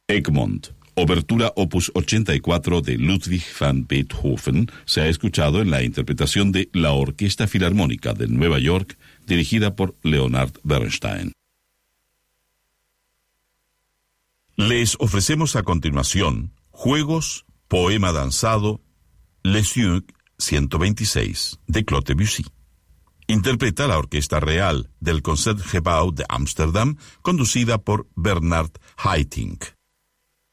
Egmont, obertura opus 84 de Ludwig van Beethoven, se ha escuchado en la interpretación de la Orquesta Filarmónica de Nueva York, dirigida por Leonard Bernstein. Les ofrecemos a continuación Juegos, poema danzado, Les Yeux 126, de Claude Debussy. Interpreta la Orquesta Real del Concertgebouw de Ámsterdam, conducida por Bernard Haitink.